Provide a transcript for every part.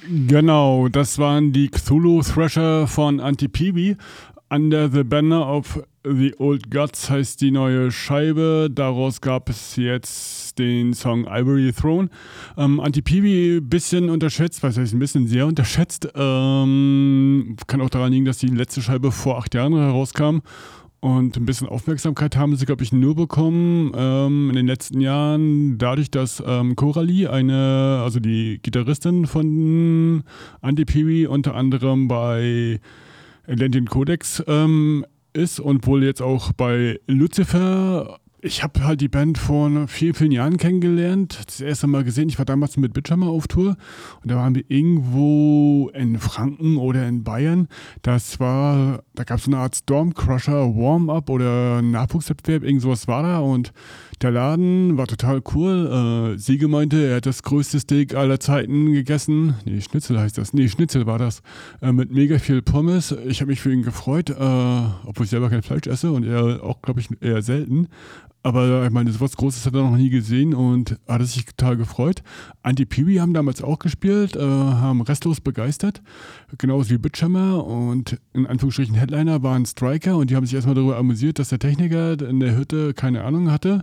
Genau, das waren die Cthulhu Thrasher von Anti-Peewee. Under the Banner of the Old Gods heißt die neue Scheibe. Daraus gab es jetzt den Song Ivory Throne. Anti-Peewee bisschen unterschätzt, was heißt ein bisschen sehr unterschätzt. Kann auch daran liegen, dass die letzte Scheibe vor 8 Jahren herauskam. Und ein bisschen Aufmerksamkeit haben sie, glaube ich, nur bekommen in den letzten Jahren, dadurch, dass Coralie, also die Gitarristin von Anti-Peewee, unter anderem bei Atlantean Codex ist und wohl jetzt auch bei Lucifer. Ich habe halt die Band vor vielen, vielen Jahren kennengelernt, das erste Mal gesehen. Ich war damals mit Bitchammer auf Tour und da waren wir irgendwo in Franken oder in Bayern. Da gab es so eine Art Stormcrusher Warm-Up oder Nachwuchswettbewerb, irgend sowas war da und der Laden war total cool. Siege meinte, er hat das größte Steak aller Zeiten gegessen. Nee, Schnitzel heißt das. Nee, Schnitzel war das. Mit mega viel Pommes. Ich habe mich für ihn gefreut, obwohl ich selber kein Fleisch esse und er auch, glaube ich, eher selten. Aber ich meine, sowas Großes hat er noch nie gesehen und hat sich total gefreut. Anti-Peewee haben damals auch gespielt, haben restlos begeistert, genauso wie Bitchammer und in Anführungsstrichen Headliner waren Striker und die haben sich erstmal darüber amüsiert, dass der Techniker in der Hütte keine Ahnung hatte.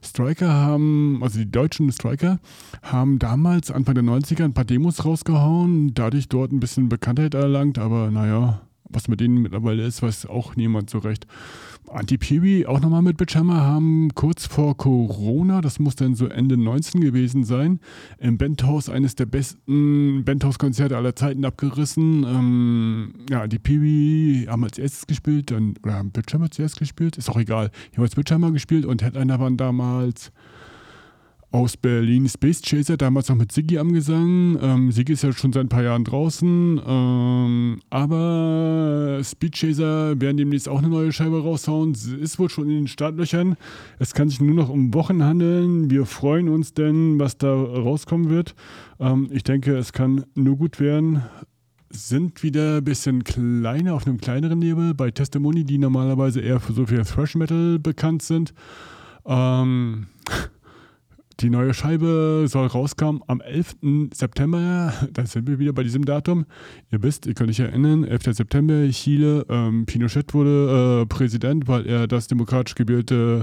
Also die deutschen Striker, haben damals Anfang der 90er ein paar Demos rausgehauen, dadurch dort ein bisschen Bekanntheit erlangt, aber naja, was mit denen mittlerweile ist, weiß auch niemand so recht. Anti-Peewee auch nochmal mit Bitchammer haben kurz vor Corona, das muss dann so Ende 19 gewesen sein, im Bandhaus eines der besten Bandhaus-Konzerte aller Zeiten abgerissen. Anti-Peewee haben als erstes gespielt, oder haben Bitchammer zuerst gespielt, ist auch egal. Hier haben als Bitchammer gespielt und Headliner waren damals aus Berlin Space Chaser, damals noch mit Siggi am Gesang. Siggi ist ja schon seit ein paar Jahren draußen, aber Speed Chaser werden demnächst auch eine neue Scheibe raushauen. Sie ist wohl schon in den Startlöchern. Es kann sich nur noch um Wochen handeln. Wir freuen uns denn, was da rauskommen wird. Ich denke, es kann nur gut werden. Sind wieder ein bisschen kleiner, auf einem kleineren Label, bei Testimony, die normalerweise eher für so viel Thrash Metal bekannt sind. Die neue Scheibe soll rauskommen am 11. September. Da sind wir wieder bei diesem Datum. Ihr wisst, ihr könnt euch erinnern, 11. September, Chile, Pinochet wurde Präsident, weil er die demokratisch gewählte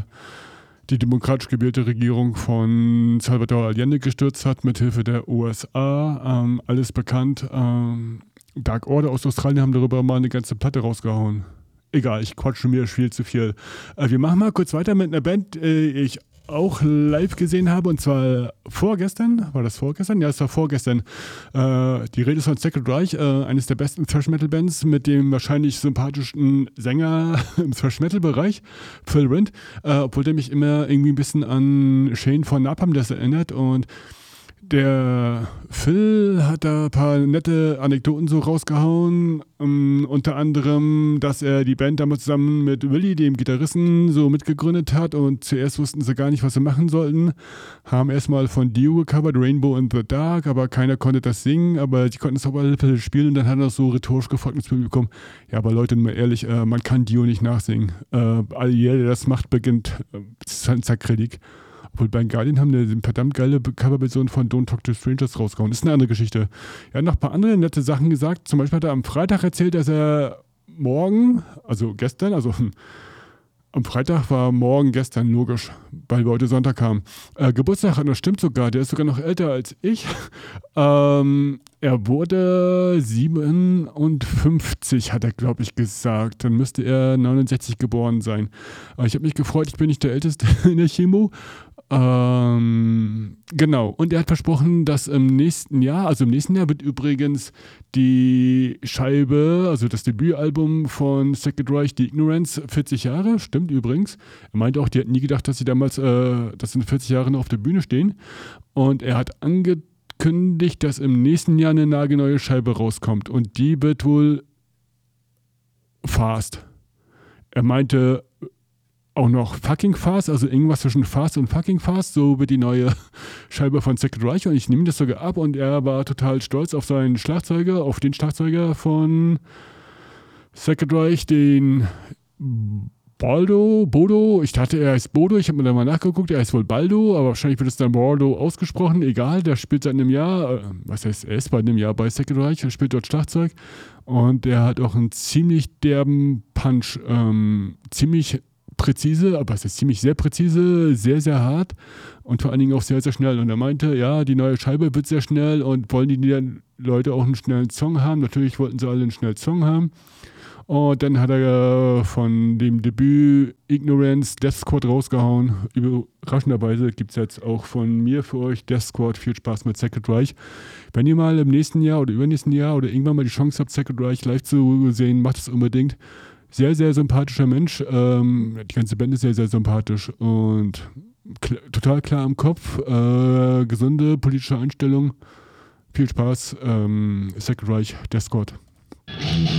Regierung von Salvador Allende gestürzt hat, mithilfe der USA. Alles bekannt. Dark Order aus Australien haben darüber mal eine ganze Platte rausgehauen. Egal, ich quatsche mir viel zu viel. Wir machen mal kurz weiter mit einer Band, die ich auch live gesehen habe, und zwar vorgestern. War das vorgestern? Ja, es war vorgestern. Die Rede ist von Sacred Reich, eines der besten Thrash-Metal-Bands mit dem wahrscheinlich sympathischsten Sänger im Thrash-Metal-Bereich, Phil Rind, obwohl der mich immer irgendwie ein bisschen an Shane von Napalm Death erinnert, und der Phil hat da ein paar nette Anekdoten so rausgehauen, unter anderem, dass er die Band damals zusammen mit Willi, dem Gitarristen, so mitgegründet hat, und zuerst wussten sie gar nicht, was sie machen sollten, haben erstmal von Dio gecovert, Rainbow in the Dark, aber keiner konnte das singen, aber die konnten es auf alle Fälle spielen, und dann hat er so rhetorisch gefragt ins Publikum, ja, aber Leute, mal ehrlich, man kann Dio nicht nachsingen. Jeder, der das macht, beginnt, das ist ein Sakrileg. Obwohl bei Guardian haben eine verdammt geile Coverversion von Don't Talk to Strangers rausgehauen. Das ist eine andere Geschichte. Er hat noch ein paar andere nette Sachen gesagt. Zum Beispiel hat er am Freitag erzählt, dass er morgen, also gestern, am Freitag war morgen gestern, logisch, weil wir heute Sonntag haben. Geburtstag hat, das stimmt sogar, der ist sogar noch älter als ich. Er wurde 57, hat er, glaube ich, gesagt. Dann müsste er 69 geboren sein. Ich habe mich gefreut, ich bin nicht der Älteste in der Chemo. Genau, und er hat versprochen, dass im nächsten Jahr wird übrigens die Scheibe, also das Debütalbum von Sacred Reich, die Ignorance, 40 Jahre, stimmt übrigens. Er meinte auch, die hätten nie gedacht, dass sie damals, dass in 40 Jahren noch auf der Bühne stehen. Und er hat angekündigt, dass im nächsten Jahr eine nagelneue Scheibe rauskommt, und die wird wohl fast. Er meinte auch noch fucking fast, also irgendwas zwischen fast und fucking fast, so wird die neue Scheibe von Sacred Reich, und ich nehme das sogar ab, und er war total stolz auf den Schlagzeuger von Sacred Reich, den Bodo, ich dachte, er heißt Bodo, ich habe mir da mal nachgeguckt, er heißt wohl Baldo, aber wahrscheinlich wird es dann Bordo ausgesprochen, egal, der spielt seit einem Jahr, was heißt, er ist bei einem Jahr bei Sacred Reich, er spielt dort Schlagzeug und der hat auch einen ziemlich derben Punch, ziemlich präzise, aber es ist ziemlich sehr präzise, sehr, sehr hart und vor allen Dingen auch sehr, sehr schnell. Und er meinte, ja, die neue Scheibe wird sehr schnell und wollen die Leute auch einen schnellen Song haben. Natürlich wollten sie alle einen schnellen Song haben. Und dann hat er von dem Debüt Ignorance Death Squad rausgehauen. Überraschenderweise gibt es jetzt auch von mir für euch Death Squad. Viel Spaß mit Sacred Reich. Wenn ihr mal im nächsten Jahr oder übernächsten Jahr oder irgendwann mal die Chance habt, Sacred Reich live zu sehen, macht es unbedingt. Sehr, sehr sympathischer Mensch. Die ganze Band ist sehr, sehr sympathisch und total klar im Kopf. Gesunde politische Einstellung. Viel Spaß. Sacred Reich, Death Squad.